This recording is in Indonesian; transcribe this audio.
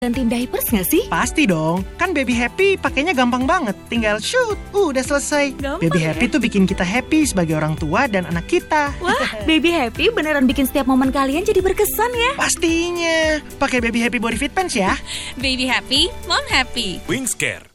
gantiin diapers nggak sih? Pasti dong, kan Baby Happy pakainya gampang banget. Tinggal shoot, udah selesai. Gampang Baby ya? Happy tuh bikin kita happy sebagai orang tua dan anak kita. Wah, Baby Happy beneran bikin setiap momen kalian jadi berkesan ya. Pastinya, pakai Baby Happy Body Fit Pants ya. Baby happy, mom happy. Wings Care.